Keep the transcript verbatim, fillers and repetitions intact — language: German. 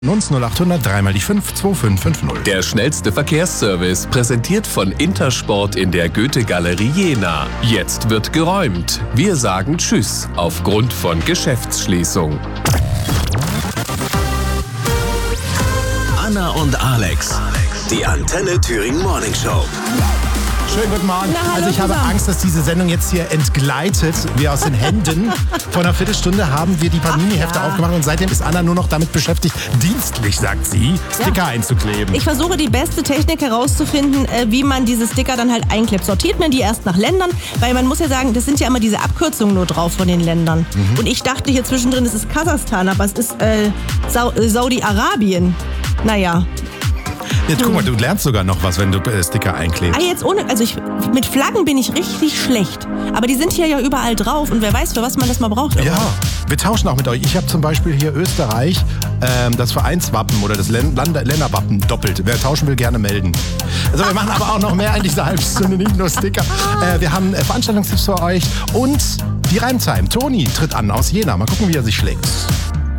Uns null achthundert drei mal die fünf zwei fünf fünf null. Der schnellste Verkehrsservice, präsentiert von Intersport in der Goethe-Galerie Jena. Jetzt wird geräumt. Wir sagen Tschüss aufgrund von Geschäftsschließung. Anna und Alex, die Antenne Thüringen Morning Show. Schönen guten Morgen. Na, also ich habe zusammen. Angst, dass diese Sendung jetzt hier entgleitet. Wir aus den Händen. Vor einer Viertelstunde haben wir die Panini-Hefte Ach, ja. aufgemacht und seitdem ist Anna nur noch damit beschäftigt, dienstlich, sagt sie, Sticker Ja. einzukleben. Ich versuche die beste Technik herauszufinden, äh, wie man diese Sticker dann halt einklebt. Sortiert man die erst nach Ländern, weil man muss ja sagen, das sind ja immer diese Abkürzungen nur drauf von den Ländern. Mhm. Und ich dachte hier zwischendrin, es ist Kasachstan, aber es ist äh, Sau- äh, Saudi-Arabien. Naja. Jetzt guck mal, du lernst sogar noch was, wenn du äh, Sticker einklebst. Ah, jetzt ohne, also ich, mit Flaggen bin ich richtig schlecht. Aber die sind hier ja überall drauf und wer weiß, für was man das mal braucht. Ja, wir tauschen auch mit euch. Ich habe zum Beispiel hier Österreich, ähm, das Vereinswappen oder das Län- Land- Länderwappen doppelt. Wer tauschen will, gerne melden. Also wir machen aber auch noch mehr in dieser halben Stunde, nicht nur Sticker. Äh, wir haben äh, Veranstaltungstipps für euch und die Reimtime. Toni tritt an aus Jena. Mal gucken, wie er sich schlägt.